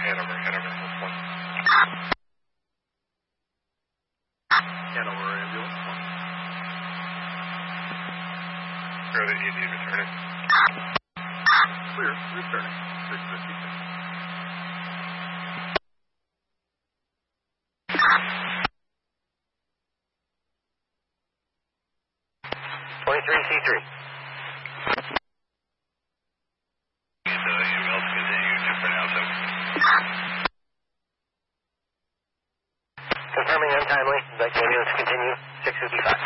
Hanover, Ambulance 1. Hanover, Ambulance 1. Go to ED returning. Clear, returning. 656. 23C3. Ambulance continue to pronounce him. Confirming untimely. Would like the ambulance to continue. 655.